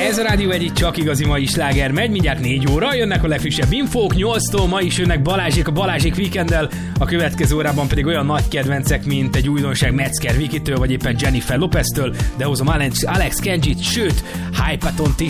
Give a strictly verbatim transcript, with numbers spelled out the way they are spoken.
Ez a Rádió egy csak igazi mai sláger megy, mindjárt négy óra, jönnek a legfrissebb infók, nyolctól ma is jönnek Balázsék a Balázsék Weekenddel, a következő órában pedig olyan nagy kedvencek, mint egy újdonság Metzger Vikitől, vagy éppen Jennifer Lopeztől, de hozom Alex, Alex Kenjit, sőt, Hypatont is,